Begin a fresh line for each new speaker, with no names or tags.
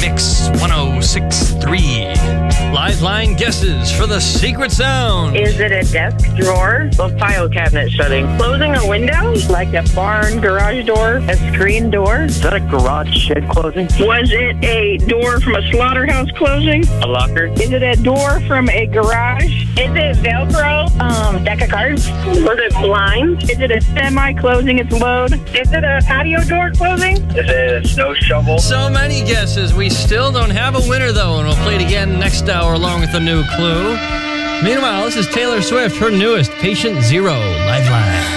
Mix 1063. Lifeline guesses for the secret sound.
Is it a desk drawer? A file cabinet shutting. Closing a window? Like a barn garage door? A screen door?
Is that a garage shed closing?
Was it a door from a slaughterhouse closing?
A locker?
Is it a door from a garage? Is it Velcro? Deck of cards? Was it blinds? Is it a semi closing its load? Is it a patio door closing?
Is it a snow shovel?
So many guesses. We still don't have a winner, though, and we'll play it again next hour along with a new clue. Meanwhile, this is Taylor Swift, her newest, Patient Zero, Lifeline.